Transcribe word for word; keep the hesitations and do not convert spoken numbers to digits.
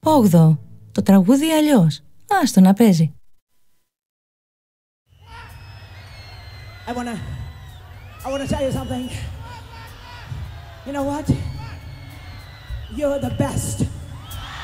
Όγδοο. Το τραγούδι αλλιώς. Άστο να παίζει. I wanna, I wanna tell you something. You know what? You're the best.